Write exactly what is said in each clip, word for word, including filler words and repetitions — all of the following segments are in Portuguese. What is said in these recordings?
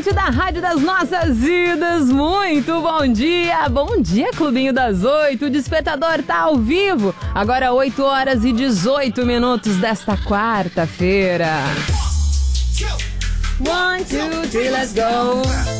ouvinte da Rádio das Nossas Vidas, muito bom dia! Bom dia, Clubinho das Oito, o despertador tá ao vivo, agora oito horas e dezoito minutos desta quarta-feira. One, two, three, let's go!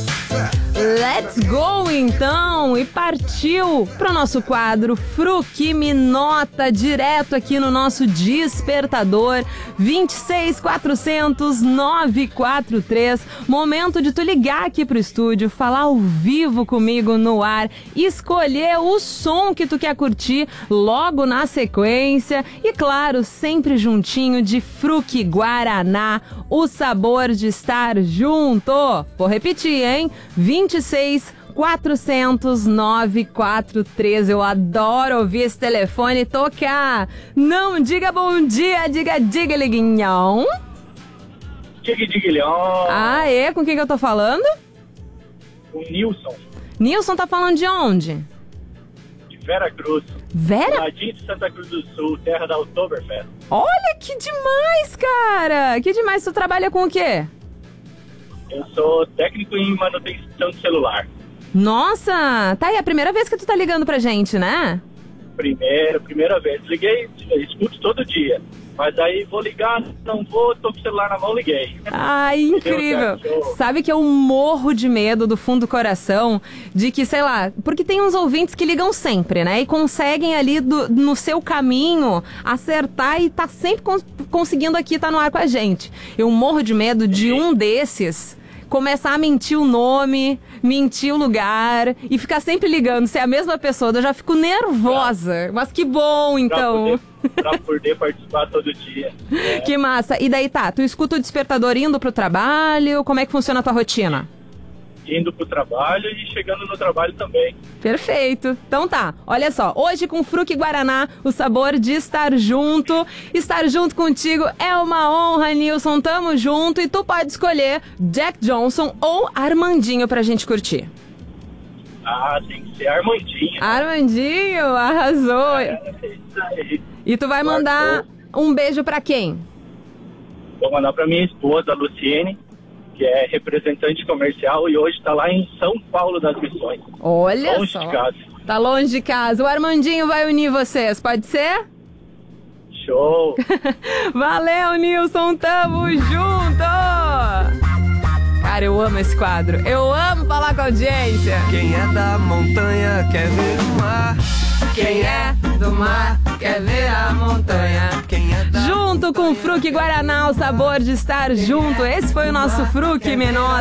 Let's go, então! E partiu pro nosso quadro Fruque Me Nota, direto aqui no nosso despertador vinte e seis quatrocentos, nove quatro três. Momento de tu ligar aqui pro estúdio, falar ao vivo comigo no ar, escolher o som que tu quer curtir logo na sequência e, claro, sempre juntinho de Fruque Guaraná, o sabor de estar junto. Vou repetir, hein? vinte e seis quatrocentos, nove quatro três. Eu adoro ouvir esse telefone tocar. Não diga bom dia, diga diga liguinhão. Diga diguilhão. Ah, é? Com quem que eu tô falando? O Nilson. Nilson tá falando de onde? De Vera Cruz. Vera? Ladinho de Santa Cruz do Sul, terra da Oktoberfest. Olha que demais, cara. Que demais. Tu trabalha com o quê? Eu sou técnico em manutenção de celular. Nossa, tá aí, é a primeira vez que tu tá ligando pra gente, né? Primeira, primeira vez. Liguei, escuto todo dia. Mas aí vou ligar, não vou, tô com o celular na mão, liguei. Ai, incrível. Sabe que eu morro de medo do fundo do coração de que, sei lá, porque tem uns ouvintes que ligam sempre, né? E conseguem ali do, no seu caminho acertar e tá sempre cons- conseguindo aqui estar tá no ar com a gente. Eu morro de medo de um desses começar a mentir o nome, mentir o lugar e ficar sempre ligando, ser a mesma pessoa. Eu já fico nervosa. Mas que bom, então. Pra poder, pra poder participar todo dia. É. Que massa. E daí tá, tu escuta o despertador indo pro trabalho? Como é que funciona a tua rotina? Indo pro trabalho e chegando no trabalho também. Perfeito. Então tá, olha só, hoje com Fruque Guaraná, o sabor de estar junto. Estar junto contigo é uma honra, Nilson. Tamo junto e tu pode escolher Jack Johnson ou Armandinho pra gente curtir. Ah, tem que ser Armandinho. Armandinho, arrasou. É, isso aí. E tu vai mandar um beijo pra quem? Vou mandar pra minha esposa, Luciene, que é representante comercial e hoje está lá em São Paulo das Missões. Olha longe só. de casa. Tá longe de casa. O Armandinho vai unir vocês, pode ser? Show! Valeu, Nilson, tamo junto! Cara, eu amo esse quadro. Eu amo falar com a audiência. Quem é da montanha quer ver o mar. Quem é do mar quer ver a montanha. Quem é da Junto com o Fruque Guaraná, o sabor de estar junto. Esse foi o nosso Fruque Me Nota.